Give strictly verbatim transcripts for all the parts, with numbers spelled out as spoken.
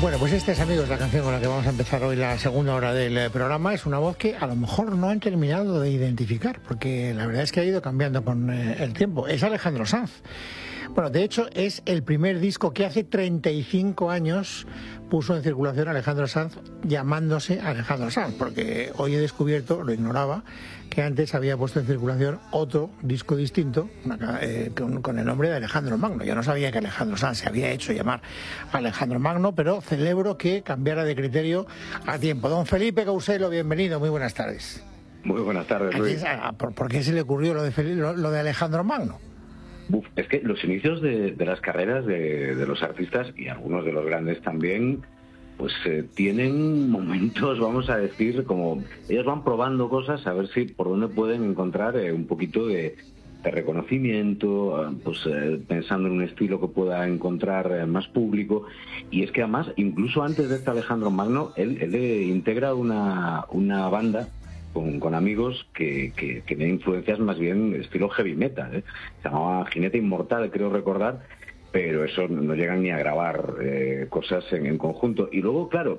Bueno, pues esta es, amigos, la canción con la que vamos a empezar hoy la segunda hora del programa. Es una voz que a lo mejor no han terminado de identificar, porque la verdad es que ha ido cambiando con eh, el tiempo. Es Alejandro Sanz. Bueno, de hecho es el primer disco que hace treinta y cinco años puso en circulación Alejandro Sanz, llamándose Alejandro Sanz, porque hoy he descubierto, lo ignoraba, que antes había puesto en circulación otro disco distinto eh, con, con el nombre de Alejandro Magno. Yo no sabía que Alejandro Sanz se había hecho llamar Alejandro Magno, pero celebro que cambiara de criterio a tiempo. Don Felipe Couselo, bienvenido, muy buenas tardes. Muy buenas tardes, Luis. ¿Por, ¿Por qué se le ocurrió lo de, Felipe, lo, lo de Alejandro Magno? Uf, es que los inicios de, de las carreras de, de los artistas, y algunos de los grandes también, pues eh, tienen momentos, vamos a decir, como ellos van probando cosas a ver si por dónde pueden encontrar eh, un poquito de, de reconocimiento, pues eh, pensando en un estilo que pueda encontrar eh, más público. Y es que además, incluso antes de este Alejandro Magno, él, él eh, integra una, una banda Con, con amigos que, que, que tienen influencias más bien estilo heavy metal, ¿eh? Se llamaba Jinete Inmortal, creo recordar, pero eso no llegan ni a grabar eh, cosas en, en conjunto. Y luego, claro,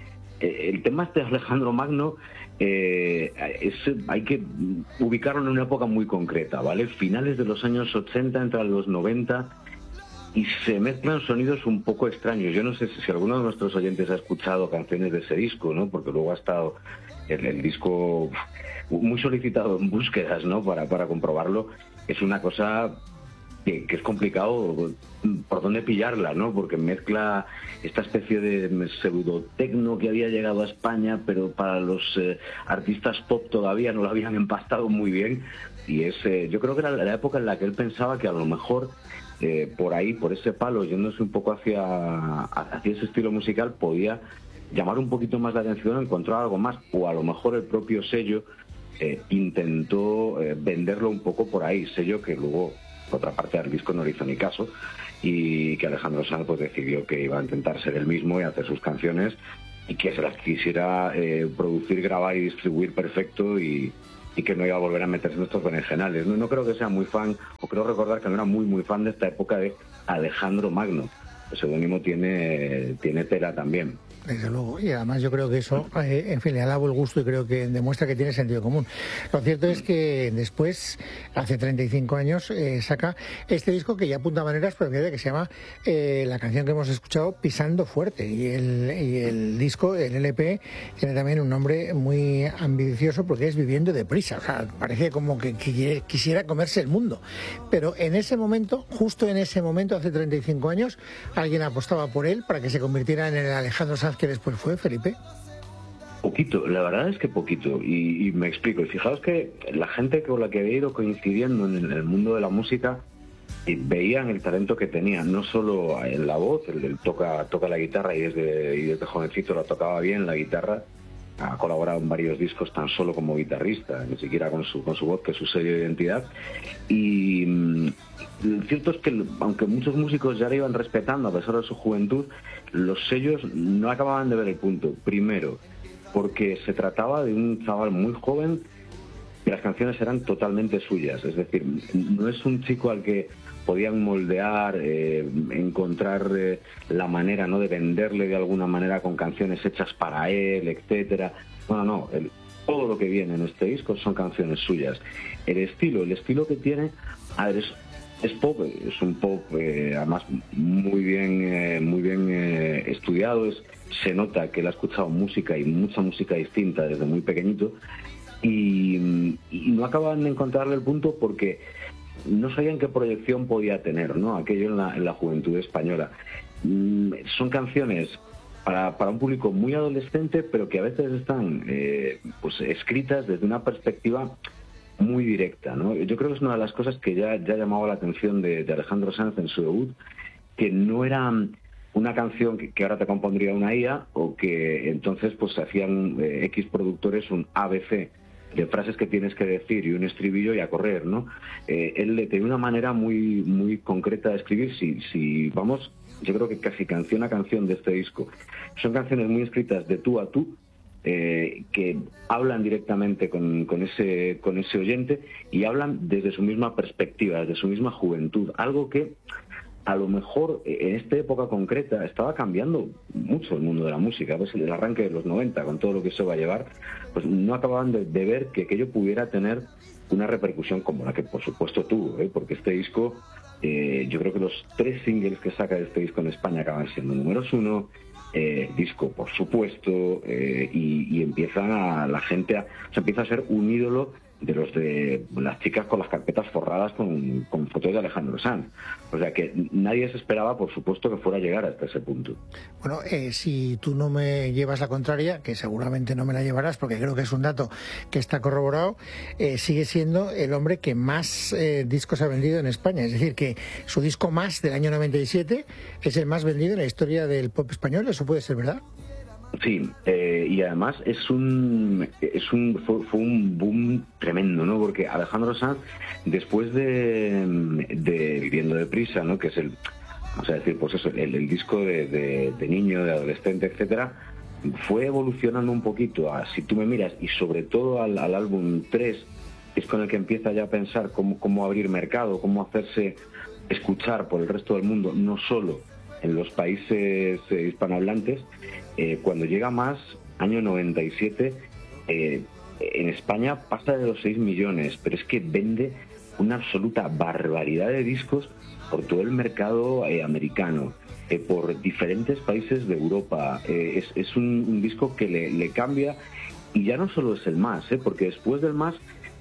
eh, el tema este de Alejandro Magno eh, es, hay que ubicarlo en una época muy concreta, ¿vale? Finales de los años ochenta, entre los noventa, y se mezclan sonidos un poco extraños. Yo no sé si, si alguno de nuestros oyentes ha escuchado canciones de ese disco, ¿no? Porque luego ha estado el, el disco muy solicitado en búsquedas, ¿no? Para, para comprobarlo. Es una cosa que, que es complicado por dónde pillarla, ¿no? Porque mezcla esta especie de pseudotecno que había llegado a España, pero para los eh, artistas pop todavía no lo habían empastado muy bien. Y es, eh, yo creo que era la época en la que él pensaba que a lo mejor Eh, por ahí, por ese palo, yéndose un poco hacia, hacia ese estilo musical, podía llamar un poquito más la atención, encontrar algo más, o a lo mejor el propio sello eh, intentó eh, venderlo un poco por ahí, sello que luego, por otra parte, al disco no le hizo ni caso, y que Alejandro Sanz pues decidió que iba a intentar ser él mismo y hacer sus canciones, y que se las quisiera eh, producir, grabar y distribuir perfecto, y y que no iba a volver a meterse en estos berenjenales. No, no creo que sea muy fan, o creo recordar que no era muy muy fan de esta época de Alejandro Magno. El seudónimo tiene, tiene tela también. Desde luego, y además yo creo que eso, eh, en fin, le alabo el gusto y creo que demuestra que tiene sentido común. Lo cierto es que después, hace treinta y cinco años, eh, saca este disco que ya apunta maneras, pero fíjate que se llama, eh, la canción que hemos escuchado, Pisando Fuerte, y el, y el disco, el L P, tiene también un nombre muy ambicioso porque es Viviendo Deprisa, o sea, parece como que, que quisiera comerse el mundo. Pero en ese momento, justo en ese momento, hace treinta y cinco años, alguien apostaba por él para que se convirtiera en el Alejandro Sanz que después fue, Felipe. Poquito, la verdad es que poquito, y, y me explico. Y fijaos que la gente con la que había ido coincidiendo en el mundo de la música y veían el talento que tenía, no solo en la voz, él, él toca, toca la guitarra y desde, y desde jovencito la tocaba bien la guitarra, ha colaborado en varios discos tan solo como guitarrista, ni siquiera con su, con su voz, que es su sello de identidad. Y mmm, cierto es que, aunque muchos músicos ya le iban respetando a pesar de su juventud, los sellos no acababan de ver el punto. Primero, porque se trataba de un chaval muy joven y las canciones eran totalmente suyas. Es decir, no es un chico al que podían moldear, eh, encontrar eh, la manera, ¿no?, de venderle de alguna manera con canciones hechas para él, etcétera. No, no, no. El, todo lo que viene en este disco son canciones suyas. El estilo, el estilo que tiene, a ver, es, es pop, es un pop eh, además muy bien, eh, muy bien eh, estudiado. Es, se nota que él ha escuchado música y mucha música distinta desde muy pequeñito, y, y no acaban de encontrarle el punto porque no sabían qué proyección podía tener, ¿no?, aquello en la, en la juventud española. Mm, son canciones para, para un público muy adolescente, pero que a veces están eh, pues escritas desde una perspectiva muy directa, ¿no? Yo creo que es una de las cosas que ya, ya llamaba la atención de, de Alejandro Sanz en su debut, que no era una canción que, que ahora te compondría una I A, o que entonces pues hacían eh, X productores un A B C de frases que tienes que decir y un estribillo y a correr, ¿no? Eh, él le tenía una manera muy muy concreta de escribir. Si, si vamos, yo creo que casi canción a canción de este disco son canciones muy escritas de tú a tú, eh, que hablan directamente con, con ese con ese oyente y hablan desde su misma perspectiva, desde su misma juventud, algo que a lo mejor en esta época concreta estaba cambiando mucho el mundo de la música, pues el arranque de los noventa, con todo lo que eso va a llevar, pues no acababan de, de ver que aquello pudiera tener una repercusión como la que por supuesto tuvo, ¿eh? Porque este disco, eh, yo creo que los tres singles que saca de este disco en España acaban siendo números uno, eh, disco por supuesto, eh, y, y empiezan a la gente, a, o sea, empieza a ser un ídolo de los de las chicas con las carpetas forradas con, con fotos de Alejandro Sanz. O sea que nadie se esperaba, por supuesto, que fuera a llegar hasta ese punto. Bueno, eh, si tú no me llevas la contraria, que seguramente no me la llevarás porque creo que es un dato que está corroborado, eh, sigue siendo el hombre que más eh, discos ha vendido en España. Es decir, que su disco Más del año noventa y siete es el más vendido en la historia del pop español. ¿Eso puede ser verdad? Sí, eh, y además es un, es un fue, fue un boom tremendo, ¿no? Porque Alejandro Sanz, después de, de Viviendo deprisa, ¿no? Que es el, vamos a decir, pues eso, el, el disco de, de, de niño, de adolescente, etcétera, fue evolucionando un poquito a Si tú me miras, y sobre todo al, al álbum tres, que es con el que empieza ya a pensar cómo, cómo abrir mercado, cómo hacerse escuchar por el resto del mundo, no solo en los países eh, hispanohablantes. Eh, cuando llega Más, año noventa y siete, eh, en España pasa de los seis millones, pero es que vende una absoluta barbaridad de discos por todo el mercado eh, americano, eh, por diferentes países de Europa. Eh, es es un, un disco que le, le cambia, y ya no solo es el Más, eh, porque después del Más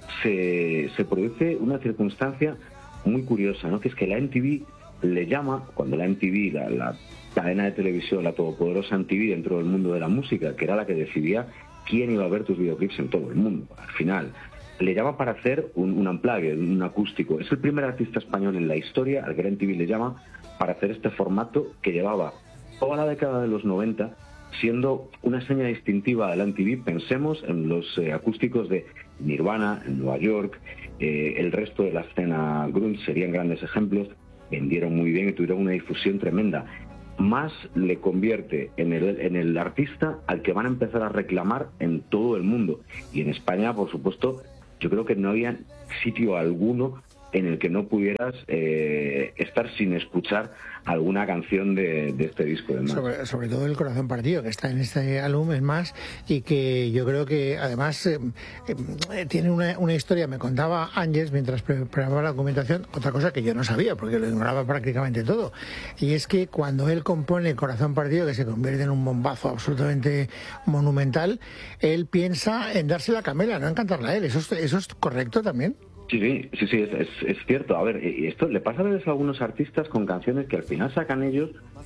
se, se produce una circunstancia muy curiosa, ¿no? Que es que la M T V le llama, cuando la M T V, la, la cadena de televisión, la todopoderosa M T V dentro del mundo de la música, que era la que decidía quién iba a ver tus videoclips en todo el mundo, al final, le llama para hacer un, un unplugged, un acústico. Es el primer artista español en la historia al que la M T V le llama para hacer este formato que llevaba toda la década de los noventa siendo una seña distintiva de la M T V. Pensemos en los eh, acústicos de Nirvana, en Nueva York, eh, el resto de la escena grunge serían grandes ejemplos. Vendieron muy bien y tuvieron una difusión tremenda. Más le convierte en el, en el artista al que van a empezar a reclamar en todo el mundo. Y en España, por supuesto, yo creo que no había sitio alguno en el que no pudieras eh, estar sin escuchar alguna canción de, de este disco. De sobre, sobre todo El corazón partido, que está en este álbum, es Más, y que yo creo que además eh, eh, tiene una, una historia. Me contaba Ángeles mientras preparaba la documentación, otra cosa que yo no sabía, porque lo ignoraba prácticamente todo, y es que cuando él compone El corazón partido, que se convierte en un bombazo absolutamente monumental, él piensa en dársela a Camela, no en cantarla a él. ¿Eso es, eso es correcto también? Sí, sí, sí, sí es, es, es cierto. A ver, y esto le pasa a veces a algunos artistas con canciones que al final sacan ellos,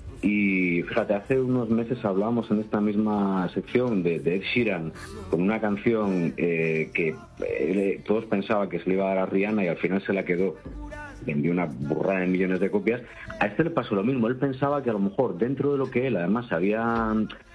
y fíjate, hace unos meses hablábamos en esta misma sección de, de Ed Sheeran con una canción eh, que eh, todos pensaban que se le iba a dar a Rihanna y al final se la quedó, vendió una burrada de millones de copias. A este le pasó lo mismo. Él pensaba que a lo mejor dentro de lo que él además había...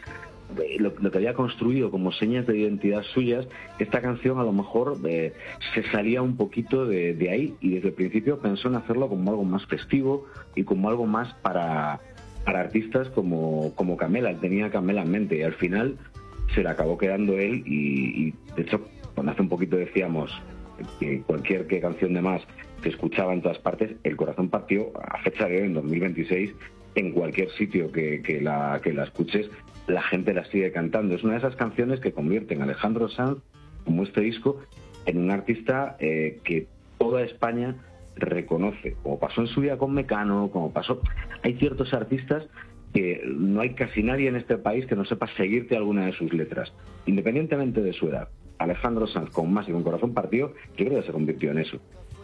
Lo, lo que había construido como señas de identidad suyas, esta canción a lo mejor eh, se salía un poquito de, de ahí, y desde el principio pensó en hacerlo como algo más festivo y como algo más para, para artistas como, como Camela. Él tenía a Camela en mente y al final se le acabó quedando él, y, y de hecho cuando hace un poquito decíamos que cualquier que canción de Más se escuchaba en todas partes, El corazón partió a fecha de hoy, en dos mil veintiséis, en cualquier sitio que, que, la, que la escuches, la gente la sigue cantando. Es una de esas canciones que convierten a Alejandro Sanz, como este disco, en un artista eh, que toda España reconoce, como pasó en su día con Mecano, como pasó... Hay ciertos artistas que no hay casi nadie en este país que no sepa seguirte alguna de sus letras, independientemente de su edad. Alejandro Sanz, con Más y con Corazón partido, yo creo que se convirtió en eso.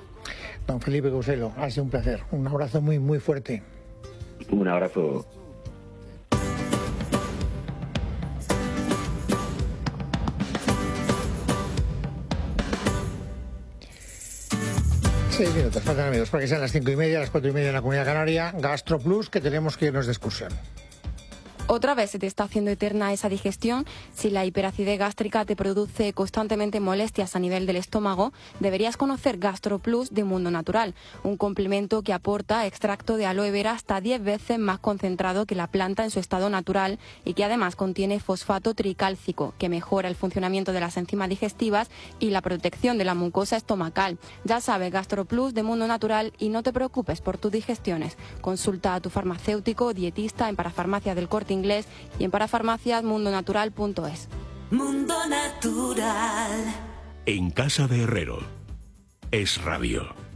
Don Felipe Couselo, ha sido un placer. Un abrazo muy, muy fuerte. Un abrazo. Seis minutos, faltan amigos, para que sean las cinco y media, las cuatro y media en la Comunidad Canaria. Gastro Plus, que tenemos que irnos de excursión. Otra vez se te está haciendo eterna esa digestión. Si la hiperacidez gástrica te produce constantemente molestias a nivel del estómago, deberías conocer GastroPlus de Mundo Natural, un complemento que aporta extracto de aloe vera hasta diez veces más concentrado que la planta en su estado natural y que además contiene fosfato tricálcico, que mejora el funcionamiento de las enzimas digestivas y la protección de la mucosa estomacal. Ya sabes, GastroPlus de Mundo Natural, y no te preocupes por tus digestiones. Consulta a tu farmacéutico o dietista en Parafarmacias del Corte Inglés y en parafarmacias mundo natural punto es. Mundo Natural. En casa de Herrero. Es Radio.